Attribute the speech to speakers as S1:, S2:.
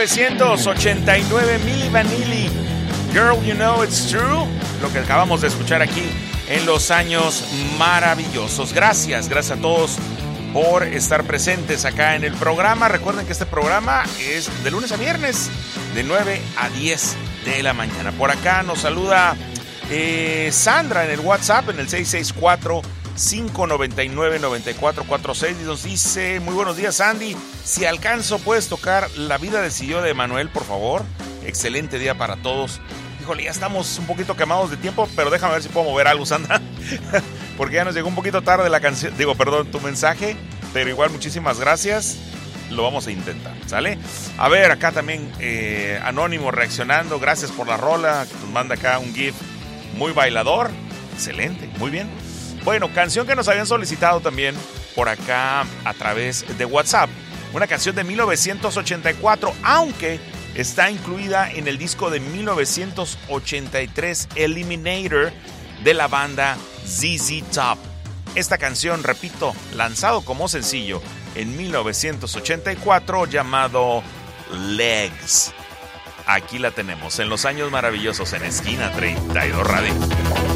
S1: 1989, Milli Vanilli, Girl, You Know It's True, lo que acabamos de escuchar aquí en los años maravillosos. Gracias a todos por estar presentes acá en el programa. Recuerden que este programa es de lunes a viernes, de 9 a 10 de la mañana. Por acá nos saluda Sandra en el WhatsApp, en el 664-599-9446, y nos dice: muy buenos días, Andy. Si alcanzo, ¿puedes tocar La vida decidió de Emanuel, por favor? Excelente día para todos. Híjole, ya estamos un poquito quemados de tiempo, pero déjame ver si puedo mover algo, Sandra. Porque ya nos llegó un poquito tarde la canción, tu mensaje, pero igual muchísimas gracias. Lo vamos a intentar, ¿sale? A ver, acá también Anónimo reaccionando. Gracias por la rola. Nos manda acá un GIF muy bailador. Excelente, muy bien. Bueno, canción que nos habían solicitado también por acá a través de WhatsApp. Una canción de 1984, aunque está incluida en el disco de 1983, Eliminator, de la banda ZZ Top. Esta canción, repito, lanzado como sencillo en 1984, llamado Legs. Aquí la tenemos, en los años maravillosos, en Esquina 32 Radio.